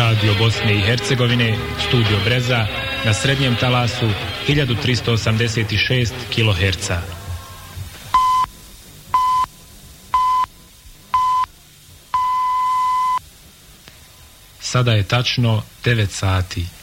Radio Bosne i Hercegovine, Studio Breza, na srednjem talasu 1386 kHz. Sada je tačno 9 sati.